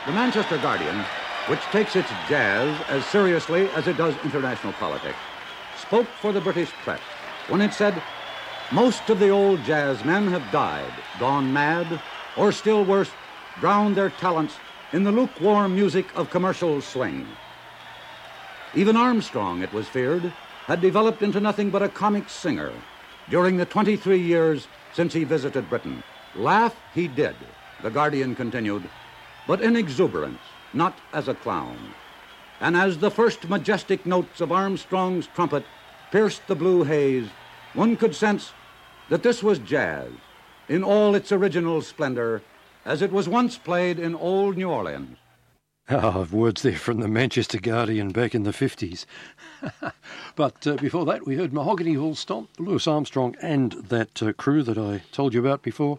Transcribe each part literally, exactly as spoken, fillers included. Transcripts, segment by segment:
The Manchester Guardian, which takes its jazz as seriously as it does international politics, spoke for the British press when it said, "Most of the old jazz men have died, gone mad, or still worse, drowned their talents in the lukewarm music of commercial swing." Even Armstrong, it was feared, had developed into nothing but a comic singer during the twenty-three years since he visited Britain. Laugh he did, the Guardian continued, but in exuberance, not as a clown. And as the first majestic notes of Armstrong's trumpet pierced the blue haze, one could sense that this was jazz in all its original splendor as it was once played in old New Orleans. Oh, words there from the Manchester Guardian back in the fifties. But uh, before that, we heard Mahogany Hall Stomp, Louis Armstrong, and that uh, crew that I told you about before.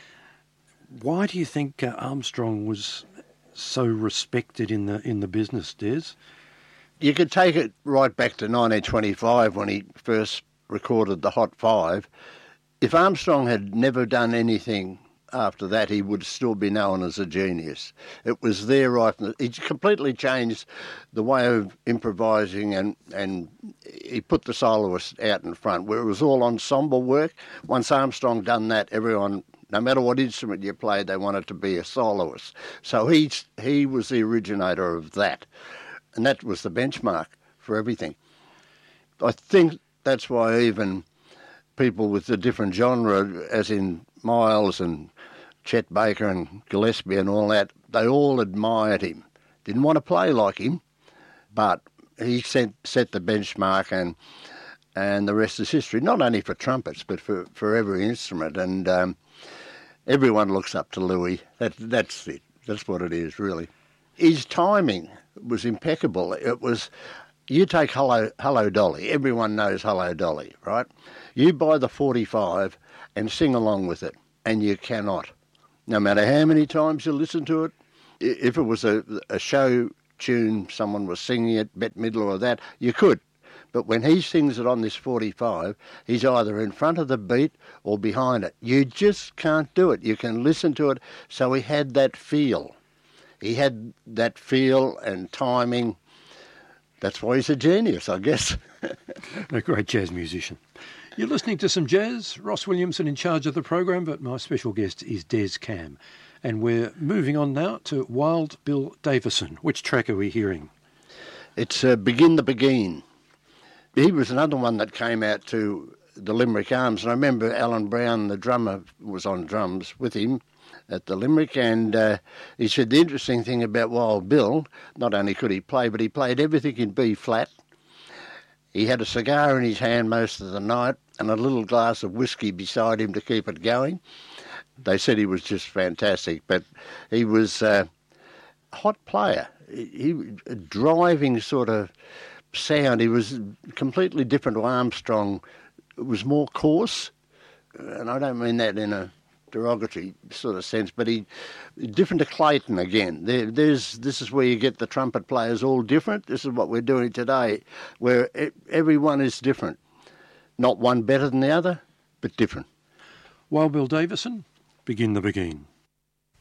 Why do you think uh, Armstrong was so respected in the in the business, Des? You could take it right back to nineteen twenty-five when he first recorded the Hot Five. If Armstrong had never done anything after that, he would still be known as a genius. It was there right from the, he completely changed the way of improvising, and, and he put the soloist out in front, where it was all ensemble work. Once Armstrong done that, everyone, no matter what instrument you played, they wanted to be a soloist. So he, he was the originator of that, and that was the benchmark for everything. I think that's why even people with a different genre, as in Miles and Chet Baker and Gillespie and all that, they all admired him. Didn't want to play like him, but he set, set the benchmark, and and the rest is history, not only for trumpets, but for, for every instrument. And um, everyone looks up to Louis. That, that's it. That's what it is, really. His timing was impeccable. It was, you take Hello, Hello Dolly. Everyone knows Hello Dolly, right? You buy the forty-five and sing along with it, and you cannot. No matter how many times you listen to it, if it was a, a show tune, someone was singing it, Bette Midler or that, you could. But when he sings it on this forty-five, he's either in front of the beat or behind it. You just can't do it. You can listen to it. So he had that feel. He had that feel and timing. That's why he's a genius, I guess. A great jazz musician. You're listening to some jazz. Ross Williamson in charge of the program, but my special guest is Des Cam. And we're moving on now to Wild Bill Davison. Which track are we hearing? It's uh, Begin the Beguine. He was another one that came out to the Limerick Arms, and I remember Alan Brown, the drummer, was on drums with him at the Limerick, and uh, he said the interesting thing about Wild Bill, not only could he play, but he played everything in B flat. He had a cigar in his hand most of the night and a little glass of whiskey beside him to keep it going. They said he was just fantastic, but he was uh, a hot player. He, he a driving sort of sound. He was completely different to Armstrong. It was more coarse, and I don't mean that in a derogatory sort of sense, but he different to Clayton again. There, there's this is where you get the trumpet players all different. This is what we're doing today, where it, everyone is different. Not one better than the other, but different. Wild Bill Davison, Begin the Beguine.